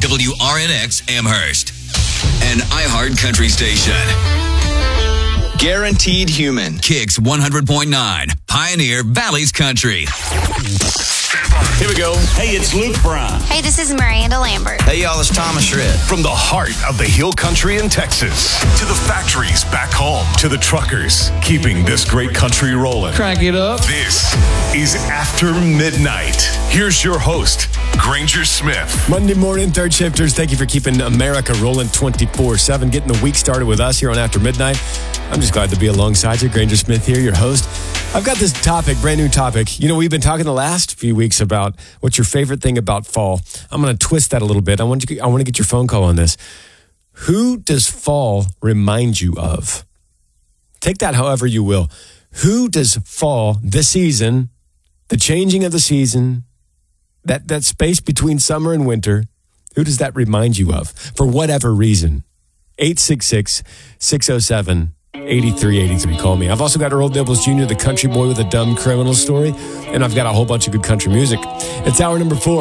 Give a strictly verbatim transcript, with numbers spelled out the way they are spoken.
W R N X Amherst, an iHeart country station. Guaranteed Human. Kicks one hundred point nine, Pioneer Valley's Country. Here we go. Hey, it's Luke Brown. Hey, this is Miranda Lambert. Hey, y'all, it's Thomas Shred. From the heart of the hill country in Texas to the factories back home to the truckers keeping this great country rolling. Crank it up. This is After Midnight. Here's your host, Granger Smith. Monday morning, third shifters, thank you for keeping America rolling twenty-four seven, getting the week started with us here on After Midnight. I'm just glad to be alongside you. Granger Smith here, your host. I've got this topic, brand new topic. You know, we've been talking the last few weeks about what's your favorite thing about fall. I'm going to twist that a little bit. I want you, I want to get your phone call on this. Who does fall remind you of? Take that however you will. Who does fall, this season, the changing of the season, that, that space between summer and winter, who does that remind you of? For whatever reason. eight six six, six oh seven, eight three eight three. Call me. I've also got Earl Dibbles Junior, the country boy with a dumb criminal story, and I've got a whole bunch of good country music. It's hour number four.